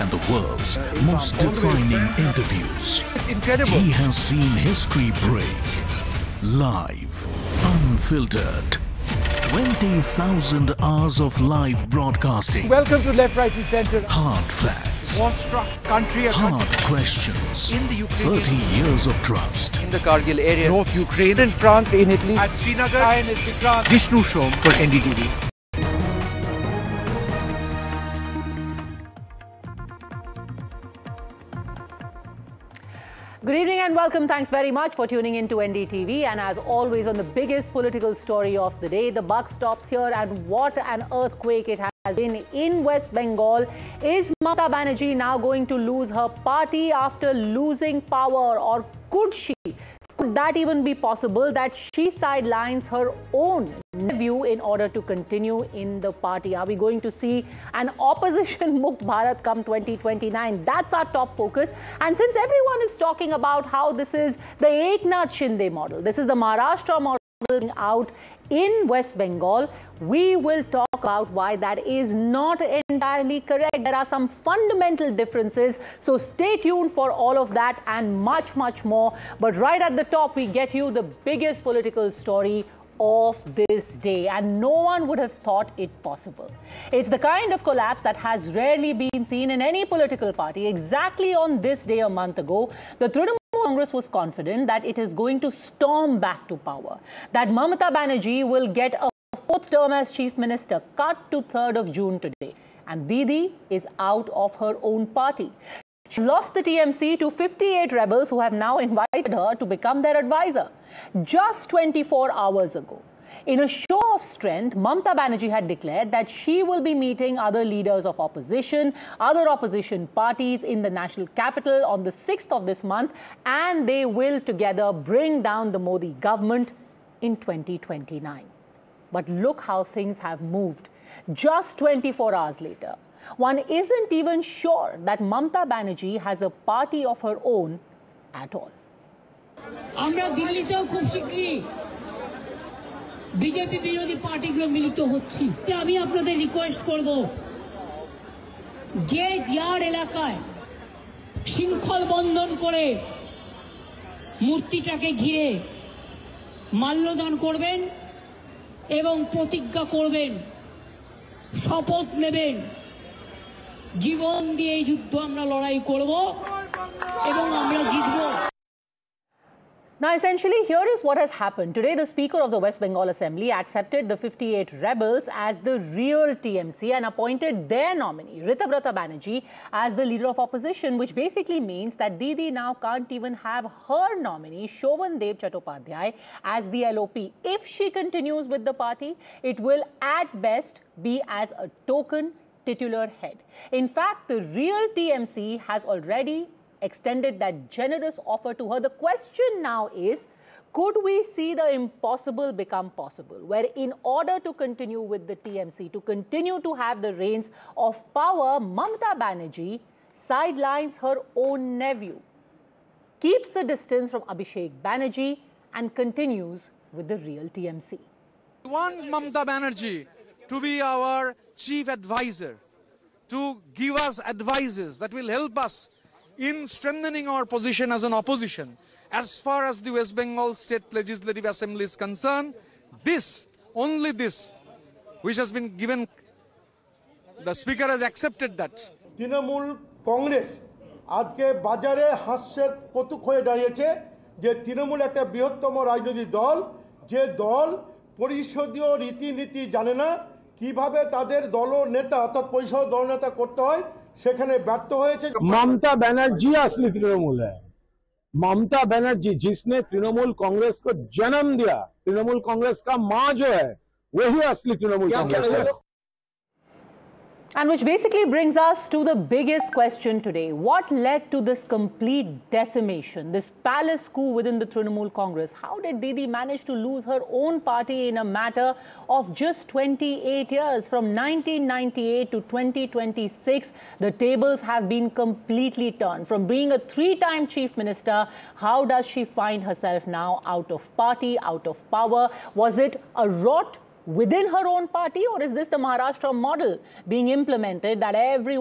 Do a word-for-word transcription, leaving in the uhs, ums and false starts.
and the world's most defining interviews. It's incredible. He has seen history break. Live, unfiltered. twenty thousand hours of live broadcasting. Welcome to Left, Right and Centre. Hard facts. War-struck country. Hard questions. In the Ukraine. thirty years of trust. In the Kargil area. North Ukraine. In France, in Italy. At Srinagar. I N S Vikrant. Vishnu Shom for N D T V. Good evening and welcome. Thanks very much for tuning in to N D T V. And as always, on the biggest political story of the day, the buck stops here. And what an earthquake it has been in West Bengal. Is Mamata Banerjee now going to lose her party after losing power? Or could she? Could that even be possible, that she sidelines her own nephew in order to continue in the party? Are we going to see an opposition Mukt Bharat come twenty twenty-nine? That's our top focus. And since everyone is talking about how this is the Eknath Shinde model, this is the Maharashtra model out in West Bengal, we will talk about why that is not entirely correct. There are some fundamental differences, so stay tuned for all of that and much, much more. But right at the top, we get you the biggest political story of this day, and no one would have thought it possible. It's the kind of collapse that has rarely been seen in any political party. Exactly on this day a month ago, the Trinamool Congress was confident that it is going to storm back to power, that Mamata Banerjee will get a fourth term as Chief Minister, cut to third of June today. And Didi is out of her own party. She lost the T M C to fifty-eight rebels who have now invited her to become their advisor. Just twenty-four hours ago, in a show of strength, Mamata Banerjee had declared that she will be meeting other leaders of opposition, other opposition parties in the national capital on the sixth of this month, and they will together bring down the Modi government in twenty twenty-nine. But look how things have moved. Just twenty-four hours later, one isn't even sure that Mamata Banerjee has a party of her own at all. আমরা দিল্লিতেও খুব শিগগিরই BJP বিরোধী পার্টিগুলো মিলিত হচ্ছি। আমি আপনাদের request করব, যে যার এলাকায় শৃঙ্খল বন্ধন করে মূর্তিটাকে ঘিরে মাল্যদান করবেন এবং প্রতিজ্ঞা করবেন, শপথ নেবেন, জীবন দিয়ে এই যুদ্ধ আমরা লড়াই করব এবং আমরা জিতব। Now, essentially, here is what has happened. Today, the Speaker of the West Bengal Assembly accepted the fifty-eight rebels as the real T M C and appointed their nominee, Ritabrata Banerjee, as the leader of opposition, which basically means that Didi now can't even have her nominee, Shovan Dev Chattopadhyay, as the L O P. If she continues with the party, it will at best be as a token titular head. In fact, the real T M C has already extended that generous offer to her. The question now is, could we see the impossible become possible, where in order to continue with the T M C, to continue to have the reins of power, Mamata Banerjee sidelines her own nephew, keeps the distance from Abhishek Banerjee and continues with the real T M C. We want Mamata Banerjee to be our chief advisor, to give us advices that will help us in strengthening our position as an opposition. As far as the West Bengal State Legislative Assembly is concerned, this, only this, which has been given, the Speaker has accepted that. Trinamool Congress আজকে বাজারে হাস্যের কৌতুক হয়ে দাঁড়িয়েছে যে তৃণমূল একটা বৃহত্তম রাজনৈতিক দল, যে দল পরিষদীয় রীতিনীতি জানে না, কিভাবে তাদের দল নেতা অর্থাৎ পরিষদ দল নেতা করতে হয়, সেখানে ব্যর্থ হয়েছে। ममता बनर्जी असली तृणमूल है। ममता बनर्जी जिसने तृणमूल कांग्रेस को जन्म दिया, तृणमूल कांग्रेस का मां जो है वही असली तृणमूल कांग्रेस है। And which basically brings us to the biggest question today. What led to this complete decimation, this palace coup within the Trinamool Congress? How did Didi manage to lose her own party in a matter of just twenty-eight years? From nineteen ninety-eight to twenty twenty-six, the tables have been completely turned. From being a three-time chief minister, how does she find herself now out of party, out of power? Was it a rot within her own party, or is this the Maharashtra model being implemented that everyone